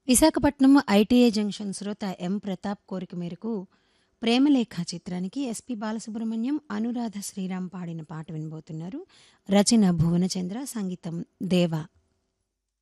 Visakhapatnam ITI junction శ్రోత ఎం ప్రతాప్ కోరిక మేరకు 'ప్రేమలేఖ' చిత్రానికి ఎస్పి బాలసుబ్రహ్మణ్యం, అనురాధ శ్రీరామ్ పాడిన పాట వినబోతున్నారు. రచన భువనచంద్ర, సంగీతం దేవా.